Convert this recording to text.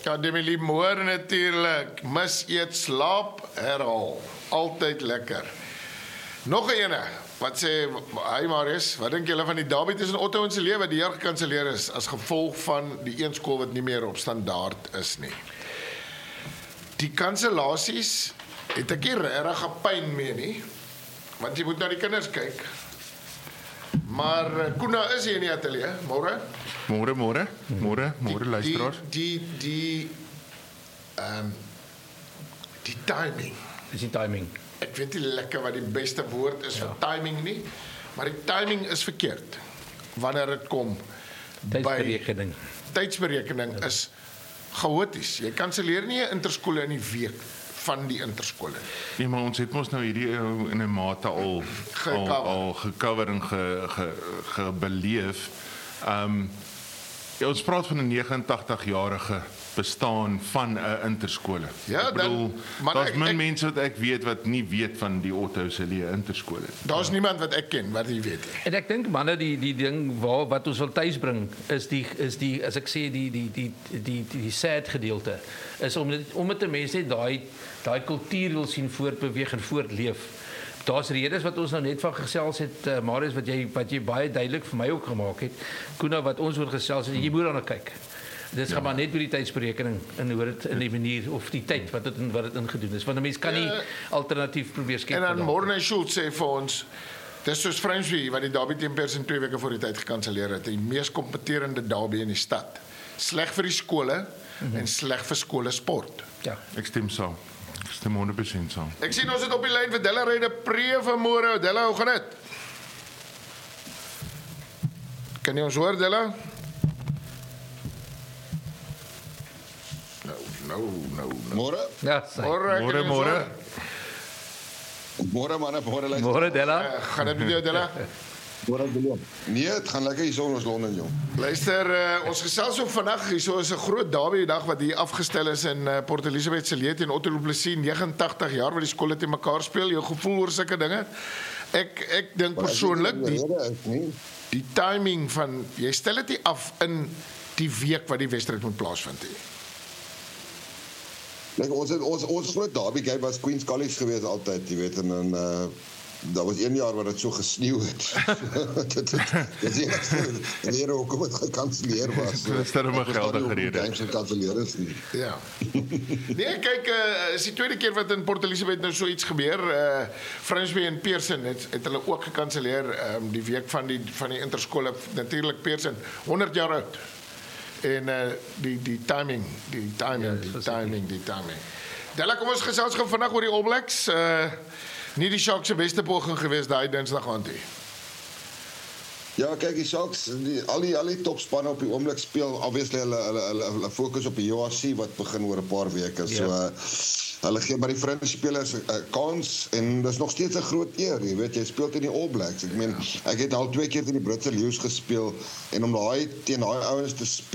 Ja, Demi Moore natuurlijk. Mis, eet, slaap, herhaal. Altyd lekker. Nog 'n ene. Wat sê hy Marius? Wat dink julle van die derby tussen Otto en Cele wat die jaar gekanselleer is as gevolg van die een skool wat nie meer op standaard is nie? Die kansellasies het ek nie regtig pyn mee nie. Want jy moet na die kinders kyk. Maar Koena is hier in die ateljee, môre. Môre luisteraars. Die timing. Dis die timing. Ek weet nie lekker wat die beste woord is vir timing nie, maar die timing is verkeerd. Wanneer dit kom Tydsberekening. Tydsberekening is chaoties. Jy kanselleer nie 'n interskole in die week van die interskole. Nee, maar ons het mos nou hierdie in 'n mate al gecover en gebeleef. Ons praat van 'n 89-jarige bestaan van 'n interskole. Ja, ek bedoel, maar daar's min mense wat ek weet wat nie weet van die Otto se interskole. Daar's niemand wat ek ken wat nie weet nie. En ek dink manne die ding wat ons wil tuis bring is die as ek sê die sad gedeelte is om dit te mense net daai kultuur wil sien voortbeweeg en voortleef. Daar's redes wat ons nou net van gesels het, Marius, wat jy baie duidelik vir my ook gemaak het. Koena wat ons oor gesels het, jy moet daarna kyk. Dis gaan maar net by die tydsberekening en hoe dit in die manier of die tyd wat dit ingedoen is. Want 'n mens kan nie alternatief probeer skep. En dan Morne Schultz sê vir ons, dis soos Fransby wat die derby teen Pearson 2 weke voor die tyd gekanselleer het. Die mees kompeterende derby in die stad. Sleg vir die skole en sleg vir skole sport. Ja. Ek stem saam. Ek stem 100% saam. Ek sien ons het op die lyn vir Della Ryde Pre vanmôre. Della, hoe gaan dit? Kan jy ons hoor, Della? Nou. Môre? Ja, Môre. Môre manne, môre luister. Môre Della. Gaan dit met jou, Della? Môre Willem. Nee, dit gaan lekker hier in ons Londen, jong. Luister, ons gesels ook vandag hier, so is 'n groot derby dag wat hier afgestel is in Port Elizabeth se leed teen Otto du Plessis, 89 jaar wat die skole te mekaar speel. Jou gevoel oor sulke dinge? Ek dink persoonlik die timing van jy stel dit nie af in die week wat die wedstryd moet plaasvind nie. Like, ons groot derby game was Queen's College geweest altyd, jy weet, en dan daar was 1 jaar wat dit so gesneeu het. Dit is die hoekom het gekanselleer was. Dis dan 'n geldige rede. Games gekanselleer is nie. Ja. Nee, kyk, is die tweede keer wat in Port Elizabeth nou so iets gebeur. Fransby en Pearson het hulle ook gekanselleer die week van die interskole. Natuurlik Pearson 100 jaar oud. En die timing. Della, kom ons gesels gou vandag oor die All Blacks. Nie die Sharks se beste poging geweest daai Dinsdag aand nie. Ja, kyk, die Sharks, al die topspanne op die oomblik speel, obviously hulle fokus op die URC wat begin oor 'n paar weke. So hulle gee maar die fringe spelers 'n kans en dis nog steeds 'n groot eer, jy weet, jy speel teen die All Blacks. Ek meen, ek het al 2 keer teen die Britse Lions gespeel en om teen daai ouens te speel